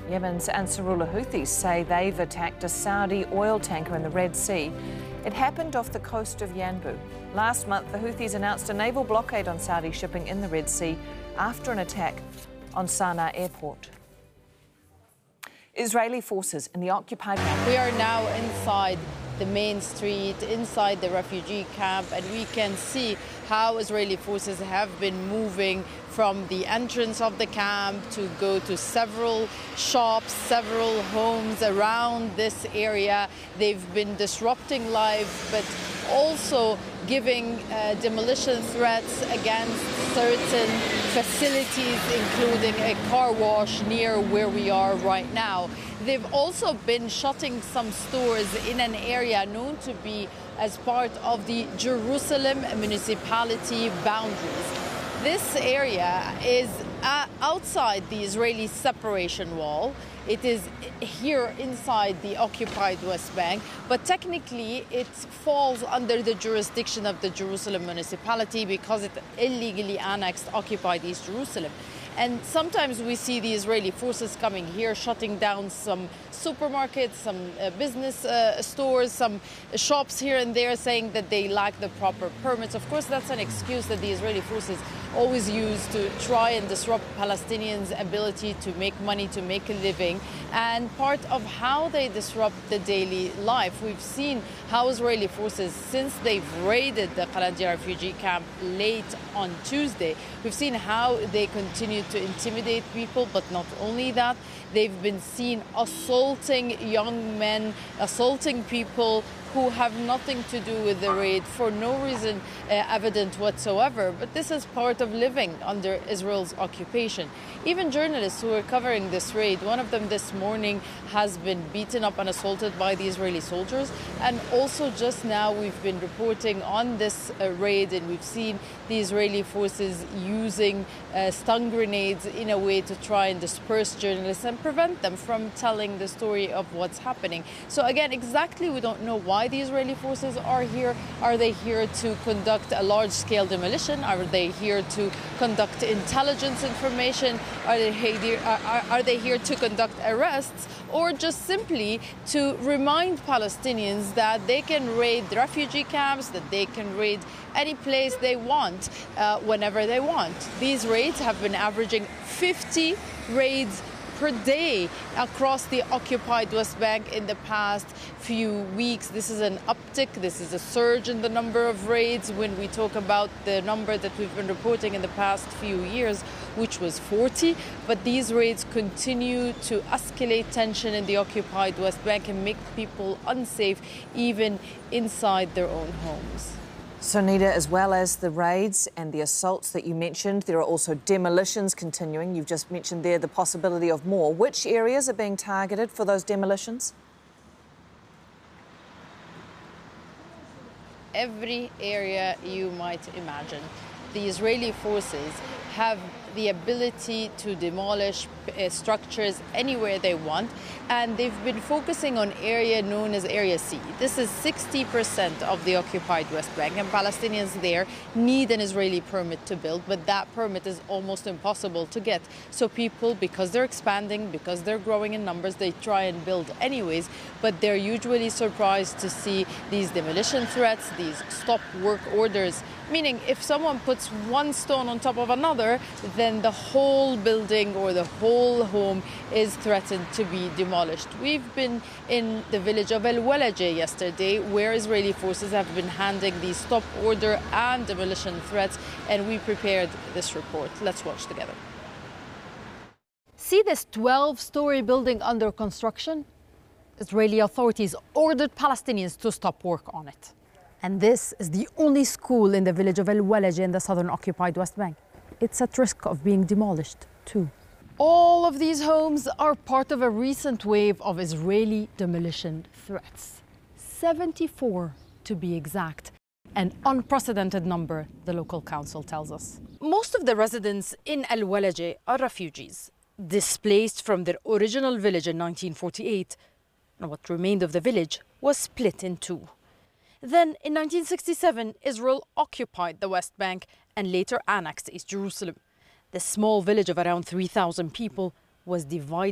Yemen's Ansarullah Houthis say they've attacked a Saudi oil tanker in the Red Sea. It happened off the coast of Yanbu. Last month, the Houthis announced a naval blockade on Saudi shipping in the Red Sea after an attack on Sana'a airport. Israeli forces in the occupied... We are now inside the main street, inside the refugee camp, and we can see how Israeli forces have been moving from the entrance of the camp to go to several shops, several homes around this area. They've been disrupting life, but also giving demolition threats against certain facilities, including a car wash near where we are right now. They've also been shutting some stores in an area known to be as part of the Jerusalem municipality boundaries. This area is outside the Israeli separation wall. It is here inside the occupied West Bank, but technically it falls under the jurisdiction of the Jerusalem municipality because it illegally annexed occupied East Jerusalem. And sometimes we see the Israeli forces coming here, shutting down some supermarkets, some business stores, some shops here and there, saying that they lack the proper permits. Of course, that's an excuse that the Israeli forces always use to try and disrupt Palestinians' ability to make money, to make a living, and part of how they disrupt the daily life. We've seen how Israeli forces, since they've raided the Qalandia refugee camp late on Tuesday, we've seen how they continue to intimidate people, but not only that, they've been seen assaulting young men, assaulting people who have nothing to do with the raid for no reason evident whatsoever. But this is part of living under Israel's occupation. Even journalists who are covering this raid, one of them this morning has been beaten up and assaulted by the Israeli soldiers. And also just now we've been reporting on this raid, and we've seen the Israeli forces using stun grenades in a way to try and disperse journalists and prevent them from telling the story of what's happening. So again, exactly we don't know why the Israeli forces are here. Are they here to conduct a large-scale demolition? Are they here to conduct intelligence information? Are they here to conduct arrests? Or just simply to remind Palestinians that they can raid refugee camps, that they can raid any place they want, whenever they want. These raids have been averaging 50 raids per day across the occupied West Bank in the past few weeks. This is an uptick, this is a surge in the number of raids when we talk about the number that we've been reporting in the past few years, which was 40. But these raids continue to escalate tension in the occupied West Bank and make people unsafe even inside their own homes. So, Nida, as well as the raids and the assaults that you mentioned, there are also demolitions continuing. You've just mentioned there the possibility of more. Which areas are being targeted for those demolitions? Every area you might imagine. The Israeli forces have the ability to demolish structures anywhere they want, and they've been focusing on area known as Area C. This is 60% of the occupied West Bank, and Palestinians there need an Israeli permit to build, but that permit is almost impossible to get. So people, because they're expanding, because they're growing in numbers, they try and build anyways, but they're usually surprised to see these demolition threats, these stop work orders, meaning if someone puts one stone on top of another, then the whole building or the whole home is threatened to be demolished. We've been in the village of El Walaje yesterday, where Israeli forces have been handing these stop order and demolition threats, and we prepared this report. Let's watch together. See this 12-story building under construction? Israeli authorities ordered Palestinians to stop work on it. And this is the only school in the village of El Walaje in the southern occupied West Bank. It's at risk of being demolished, too. All of these homes are part of a recent wave of Israeli demolition threats. 74 to be exact. An unprecedented number, the local council tells us. Most of the residents in El Walaje are refugees, displaced from their original village in 1948. And what remained of the village was split in two. Then, in 1967, Israel occupied the West Bank and later annexed East Jerusalem. The small village of around 3,000 people was divided